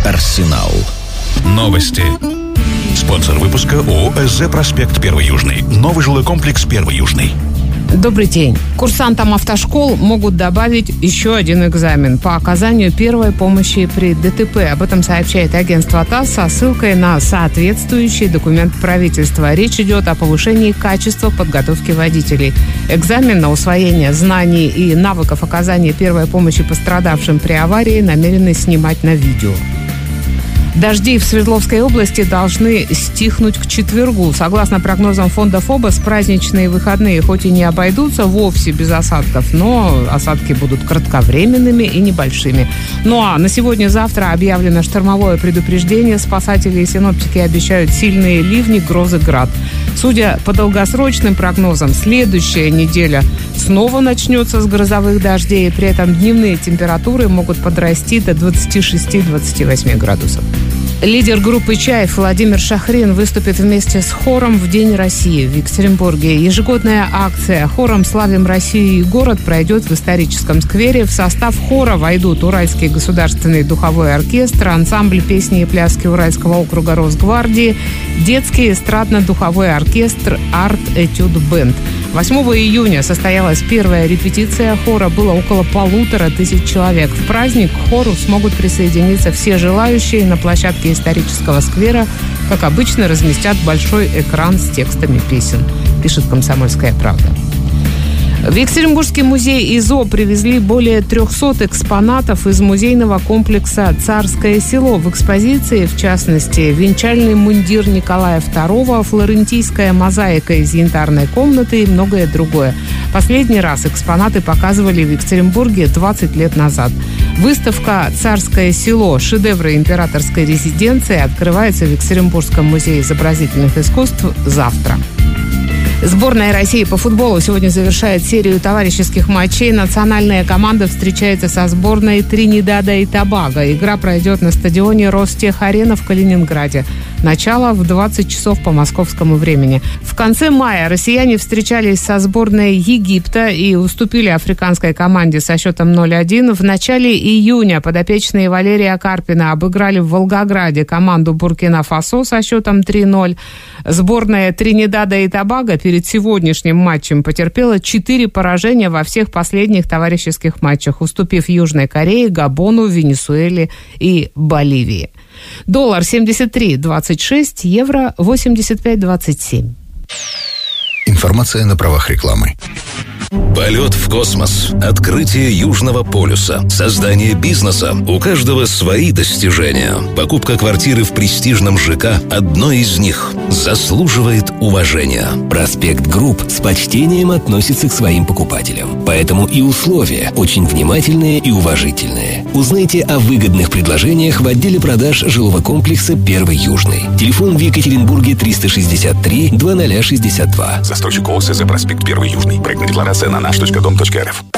Арсенал. Новости. Спонсор выпуска ООО «СЗ Проспект 1 Южный». Новый жилой комплекс 1 Южный. Добрый день. Курсантам автошкол могут добавить еще один экзамен по оказанию первой помощи при ДТП. Об этом сообщает агентство ТАСС со ссылкой на соответствующий документ правительства. Речь идет о повышении качества подготовки водителей. Экзамен на усвоение знаний и навыков оказания первой помощи пострадавшим при аварии намерены снимать на видео. Дожди в Свердловской области должны стихнуть к четвергу. Согласно прогнозам фонда ФОБОС, праздничные выходные хоть и не обойдутся вовсе без осадков, но осадки будут кратковременными и небольшими. Ну а на сегодня-завтра объявлено штормовое предупреждение. Спасатели и синоптики обещают сильные ливни, грозы, град. Судя по долгосрочным прогнозам, следующая неделя снова начнется с грозовых дождей. При этом дневные температуры могут подрасти до 26-28 градусов. Лидер группы «Чайф» Владимир Шахрин выступит вместе с хором в День России в Екатеринбурге. Ежегодная акция «Хором славим Россию и город» пройдет в историческом сквере. В состав хора войдут Уральский государственный духовой оркестр, ансамбль песни и пляски Уральского округа Росгвардии, детский эстрадно-духовой оркестр «Арт-этюд-бенд». 8 июня состоялась первая репетиция хора. Было около 1500 человек. В праздник к хору смогут присоединиться все желающие. На площадке исторического сквера, как обычно, разместят большой экран с текстами песен, пишет «Комсомольская правда». В Екатеринбургский музей ИЗО привезли более 300 экспонатов из музейного комплекса «Царское село». В экспозиции, в частности, венчальный мундир Николая II, флорентийская мозаика из янтарной комнаты и многое другое. Последний раз экспонаты показывали в Екатеринбурге 20 лет назад. Выставка «Царское село. Шедевры императорской резиденции» открывается в Екатеринбургском музее изобразительных искусств завтра. Сборная России по футболу сегодня завершает серию товарищеских матчей. Национальная команда встречается со сборной Тринидада и Тобаго. Игра пройдет на стадионе Ростех-Арена в Калининграде. Начало в 20 часов по московскому времени. В конце мая россияне встречались со сборной Египта и уступили африканской команде со счетом 0-1. В начале июня подопечные Валерия Карпина обыграли в Волгограде команду Буркина-Фасо со счетом 3-0. Сборная Тринидада и Тобаго перед сегодняшним матчем потерпела 4 поражения во всех последних товарищеских матчах, уступив Южной Корее, Габону, Венесуэле и Боливии. Доллар 73.26, евро 85.27. Информация на правах рекламы. Полет в космос, открытие Южного полюса, создание бизнеса. У каждого свои достижения. Покупка квартиры в престижном ЖК – одно из них. Заслуживает уважения. Проспект Групп с почтением относится к своим покупателям. Поэтому и условия очень внимательные и уважительные. Узнайте о выгодных предложениях в отделе продаж жилого комплекса 1 Южный. Телефон в Екатеринбурге 363 2062. Застройщик ООО «СЗ Проспект 1 Южный». Проектная декларация на nаш.дом.рф.